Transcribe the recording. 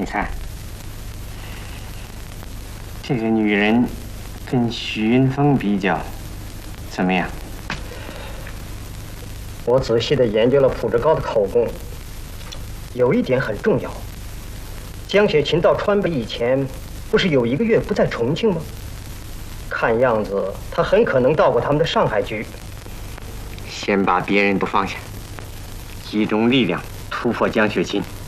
你看，这个女人跟许云峰比较，怎么样？ 我仔细地研究了朴志高的口供，有一点很重要。江雪琴到川北以前，不是有1个月不在重庆吗？看样子，她很可能到过他们的上海局。 先把别人都放下，集中力量突破江雪琴。